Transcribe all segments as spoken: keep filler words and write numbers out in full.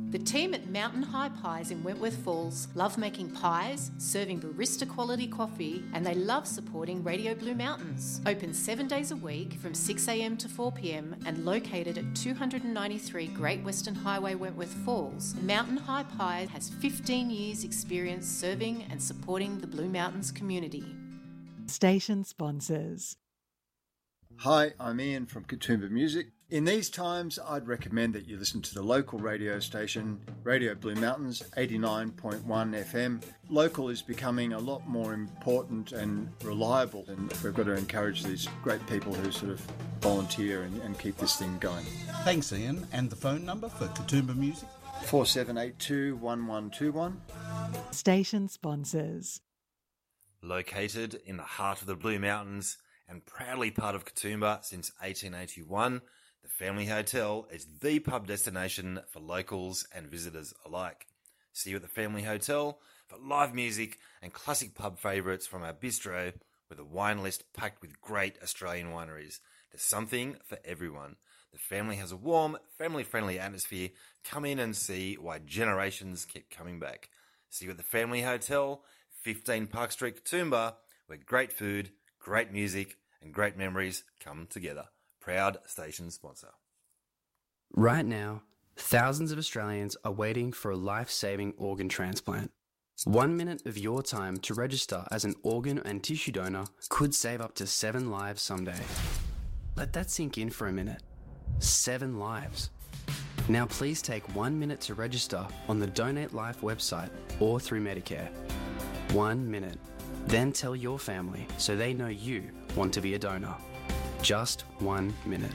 The team at Mountain High Pies in Wentworth Falls love making pies, serving barista quality coffee, and they love supporting Radio Blue Mountains. Open seven days a week from six a.m. to four p.m. and located at two ninety-three Great Western Highway, Wentworth Falls, Mountain High Pie has fifteen years experience serving and supporting the Blue Mountains community. Station sponsors. Hi, I'm Ian from Katoomba Music. In these times, I'd recommend that you listen to the local radio station, Radio Blue Mountains, eighty-nine point one F M. Local is becoming a lot more important and reliable, and we've got to encourage these great people who sort of volunteer and, and keep this thing going. Thanks, Ian. And the phone number for Katoomba Music? four seven eight two, one one two one. Station sponsors. Located in the heart of the Blue Mountains and proudly part of Katoomba since eighteen eighty-one, the Family Hotel is the pub destination for locals and visitors alike. See you at the Family Hotel for live music and classic pub favourites from our bistro with a wine list packed with great Australian wineries. There's something for everyone. The family has a warm, family-friendly atmosphere. Come in and see why generations keep coming back. See you at the Family Hotel, fifteen Park Street, Katoomba, where great food, great music and great memories come together. Proud station sponsor. Right now, thousands of Australians are waiting for a life-saving organ transplant. One minute of your time to register as an organ and tissue donor could save up to seven lives someday. Let that sink in for a minute. Seven lives. Now please take one minute to register on the Donate Life website or through Medicare. One minute. Then tell your family so they know you want to be a donor. Just one minute.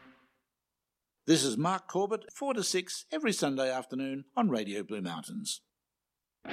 This is Mark Corbett, four to six every Sunday afternoon on Radio Blue Mountains.